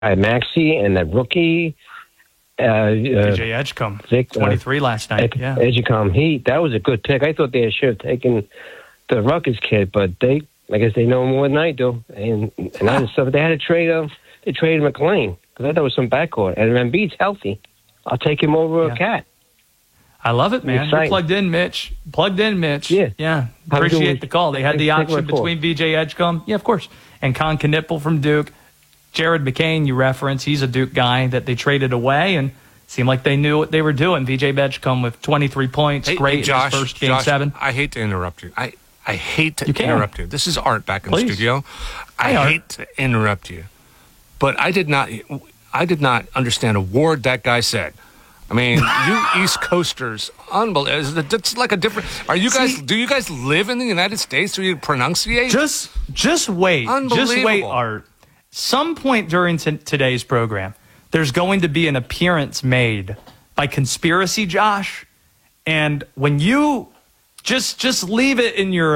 Maxey and that rookie. DJ Edgecombe, 23 last night. Yeah, Edgecombe. That was a good pick. I thought they should have taken the Rutgers kid, but I guess they know more than I do. And other stuff. They had to trade. They traded McLean because I thought there was some backcourt. And Embiid's healthy. I'll take him over a Cat. I love it, man. You're plugged in, Mitch. Yeah. Appreciate the call. They had the option between VJ Edgecombe. Yeah, of course. And Con Knipple from Duke. Jared McCain, you reference. He's a Duke guy that they traded away and seemed like they knew what they were doing. VJ Edgecombe with 23 points. Great in his first Game 7. I hate to interrupt you. I hate to interrupt you. This is Art back in the studio. I hate to interrupt you. But I did not understand a word that guy said. I mean, you East Coasters, unbelievable. It's like a different. Do you guys live in the United States? Do you pronunciate? Just wait. Just wait, Art. Some point during today's program, there's going to be an appearance made by Conspiracy Josh, and when you just leave it in your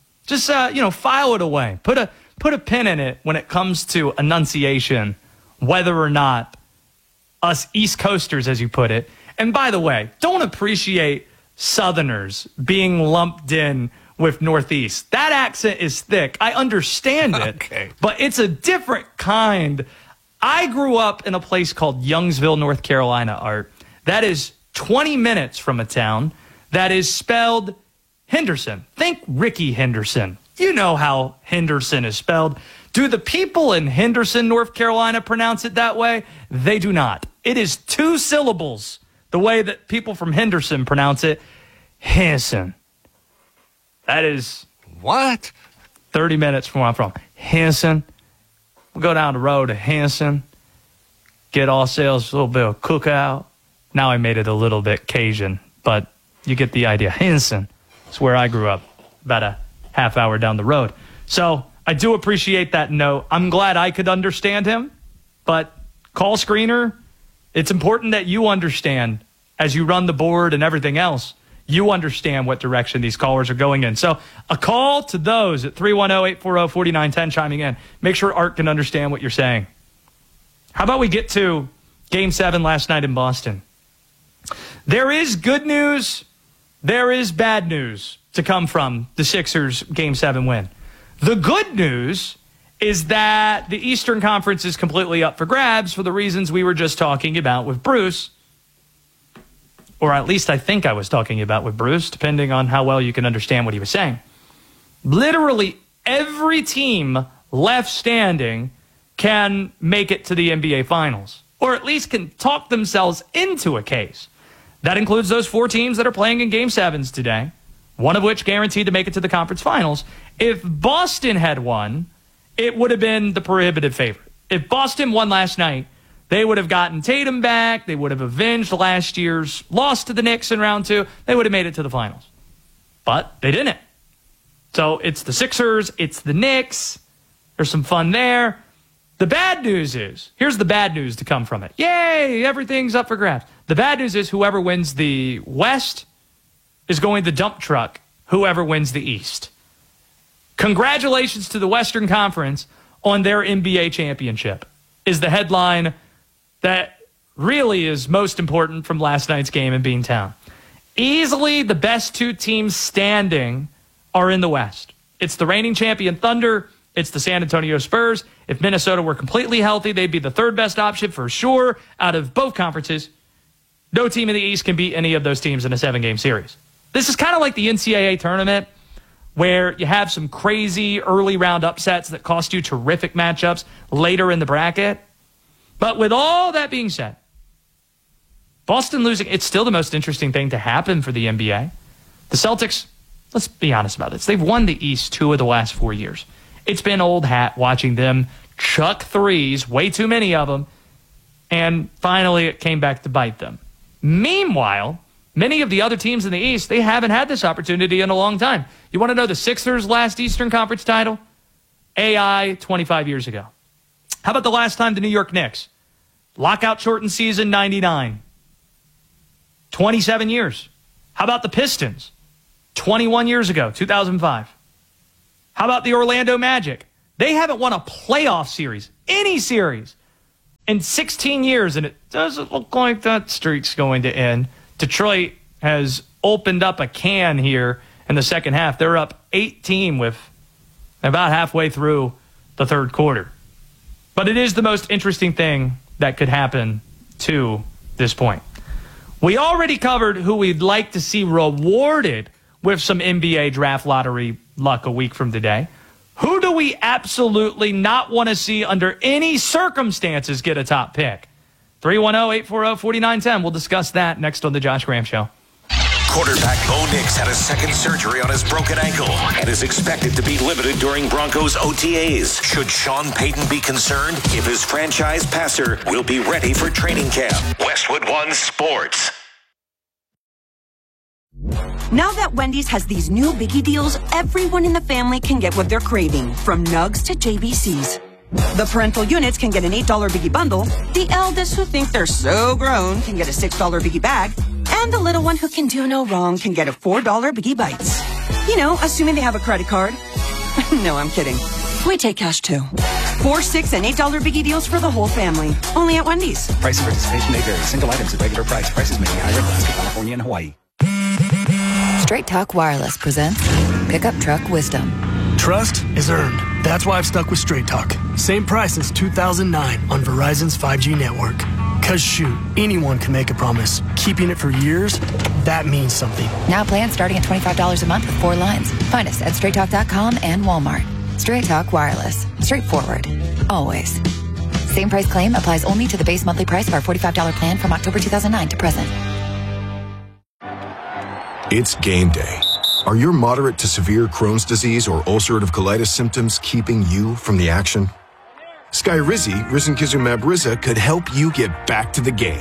file it away. Put a pin in it when it comes to enunciation, whether or not us East Coasters, as you put it. And by the way, don't appreciate Southerners being lumped in with Northeast. That accent is thick. I understand it, but it's a different kind. I grew up in a place called Youngsville, North Carolina, Art. That is 20 minutes from a town that is spelled Henderson. Think Ricky Henderson. You know how Henderson is spelled. Do the people in Henderson, North Carolina pronounce it that way? They do not. It is 2 syllables, the way that people from Henderson pronounce it. Henderson. That is... What? 30 minutes from where I'm from. Henderson. We'll go down the road to Henderson. Get ourselves a little bit of cookout. Now I made it a little bit Cajun, but you get the idea. Henderson. That's where I grew up, about a half hour down the road. So I do appreciate that note. I'm glad I could understand him, but call screener, it's important that you understand as you run the board and everything else. You understand what direction these callers are going in. So a call to those at 310-840-4910 chiming in. Make sure Art can understand what you're saying. How about we get to Game 7 last night in Boston? There is good news. There is bad news to come from the Sixers' Game 7 win. The good news is that the Eastern Conference is completely up for grabs for the reasons we were just talking about with Bruce. Or at least I think I was talking about with Bruce, depending on how well you can understand what he was saying. Literally every team left standing can make it to the NBA Finals, or at least can talk themselves into a case. That includes those 4 teams that are playing in Game 7s today, one of which guaranteed to make it to the conference finals. If Boston had won, it would have been the prohibitive favorite. If Boston won last night, they would have gotten Tatum back. They would have avenged last year's loss to the Knicks in round 2. They would have made it to the finals. But they didn't. So it's the Sixers. It's the Knicks. There's some fun there. The bad news is, here's the bad news to come from it. Yay, everything's up for grabs. The bad news is whoever wins the West is going to dump truck whoever wins the East. Congratulations to the Western Conference on their NBA championship is the headline that really is most important from last night's game in Beantown. Easily the best 2 teams standing are in the West. It's the reigning champion Thunder. It's the San Antonio Spurs. If Minnesota were completely healthy, they'd be the 3rd best option for sure out of both conferences. No team in the East can beat any of those teams in a 7-game series. This is kind of like the NCAA tournament where you have some crazy early round upsets that cost you terrific matchups later in the bracket. But with all that being said, Boston losing, it's still the most interesting thing to happen for the NBA. The Celtics, let's be honest about this. They've won the East 2 of the last 4 years. It's been old hat watching them chuck threes, way too many of them, and finally it came back to bite them. Meanwhile, many of the other teams in the East, they haven't had this opportunity in a long time. You want to know the Sixers' last Eastern Conference title? AI 25 years ago. How about the last time the New York Knicks? Lockout shortened season 99. 27 years. How about the Pistons? 21 years ago, 2005. How about the Orlando Magic? They haven't won a playoff series, any series, in 16 years, and it doesn't look like that streak's going to end. Detroit has opened up a can here in the second half. They're up 18 with about halfway through the third quarter. But it is the most interesting thing that could happen to this point. We already covered who we'd like to see rewarded with some NBA draft lottery luck a week from today. Who do we absolutely not want to see under any circumstances get a top pick? 310-840-4910. We'll discuss that next on The Josh Graham Show. Quarterback Bo Nix had a second surgery on his broken ankle and is expected to be limited during Broncos OTAs. Should Sean Payton be concerned if his franchise passer will be ready for training camp? Westwood One Sports. Now that Wendy's has these new biggie deals, everyone in the family can get what they're craving, from nugs to JBCs. The parental units can get an $8 biggie bundle. The eldest who think they're so grown can get a $6 biggie bag. And the little one who can do no wrong can get a $4 biggie bites. You know, assuming they have a credit card. No, I'm kidding. We take cash too. 4, 6, and $8 biggie deals for the whole family. Only at Wendy's. Price and participation may vary. Single items at regular price. Prices may be higher in Alaska, California, and Hawaii. Straight Talk Wireless presents Pickup Truck Wisdom. Trust is earned. That's why I've stuck with Straight Talk. Same price since 2009 on Verizon's 5G network. Cause shoot, anyone can make a promise. Keeping it for years, that means something. Now plans starting at $25 a month with 4 lines. Find us at straighttalk.com and Walmart. Straight Talk Wireless. Straightforward. Always. Same price claim applies only to the base monthly price of our $45 plan from October 2009 to present. It's game day. Are your moderate to severe Crohn's disease or ulcerative colitis symptoms keeping you from the action? Skyrizi, risankizumab Riza, could help you get back to the game.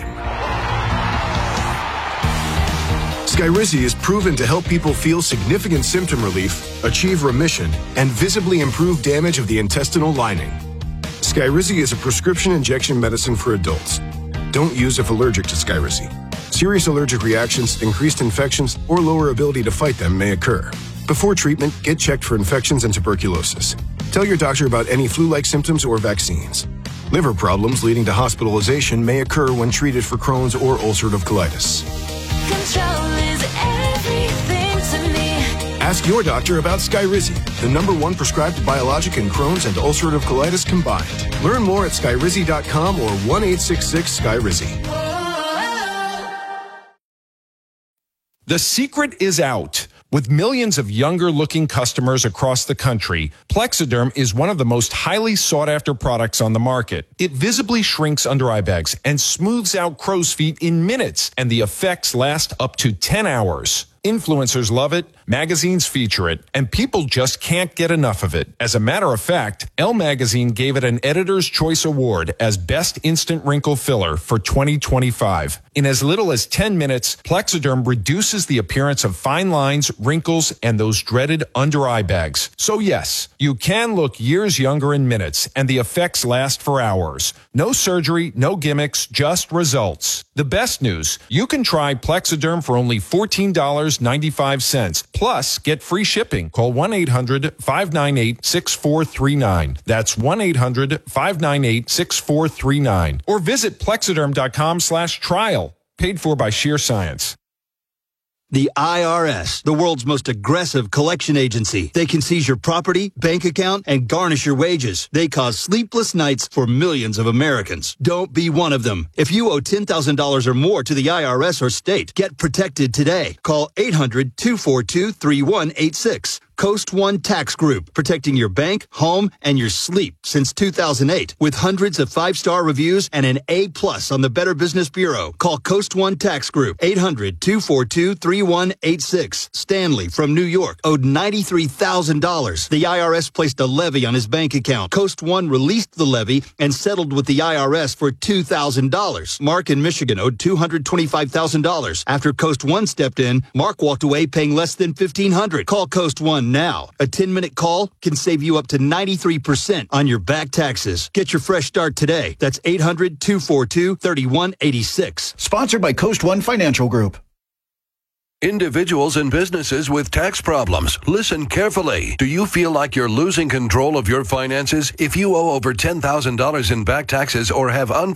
Skyrizi is proven to help people feel significant symptom relief, achieve remission, and visibly improve damage of the intestinal lining. Skyrizi is a prescription injection medicine for adults. Don't use if allergic to Skyrizi. Serious allergic reactions, increased infections, or lower ability to fight them may occur. Before treatment, get checked for infections and tuberculosis. Tell your doctor about any flu-like symptoms or vaccines. Liver problems leading to hospitalization may occur when treated for Crohn's or ulcerative colitis. Control is everything to me. Ask your doctor about Skyrizi, the #1 prescribed biologic in Crohn's and ulcerative colitis combined. Learn more at skyrizi.com or 1-866-SKYRIZI. The secret is out. With millions of younger-looking customers across the country, Plexiderm is one of the most highly sought-after products on the market. It visibly shrinks under-eye bags and smooths out crow's feet in minutes, and the effects last up to 10 hours. Influencers love it, magazines feature it, and people just can't get enough of it. As a matter of fact, Elle Magazine gave it an Editor's Choice Award as Best Instant Wrinkle Filler for 2025. In as little as 10 minutes, Plexiderm reduces the appearance of fine lines, wrinkles, and those dreaded under-eye bags. So yes, you can look years younger in minutes, and the effects last for hours. No surgery, no gimmicks, just results. The best news, you can try Plexiderm for only $14.95. Plus, get free shipping. Call 1-800-598-6439. That's 1-800-598-6439. Or visit Plexiderm.com/trial. Paid for by Sheer Science. The IRS, the world's most aggressive collection agency. They can seize your property, bank account, and garnish your wages. They cause sleepless nights for millions of Americans. Don't be one of them. If you owe $10,000 or more to the IRS or state, get protected today. Call 800-242-3186. Coast One Tax Group, protecting your bank, home, and your sleep since 2008. With hundreds of 5-star reviews and an A+ on the Better Business Bureau. Call Coast One Tax Group, 800-242-3186. Stanley from New York owed $93,000. The IRS placed a levy on his bank account. Coast One released the levy and settled with the IRS for $2,000. Mark in Michigan owed $225,000. After Coast One stepped in, Mark walked away paying less than $1,500. Call Coast One now. A 10-minute call can save you up to 93% on your back taxes. Get your fresh start today. That's 800-242-3186. Sponsored by Coast One Financial Group. Individuals and businesses with tax problems, listen carefully. Do you feel like you're losing control of your finances? If you owe over $10,000 in back taxes or have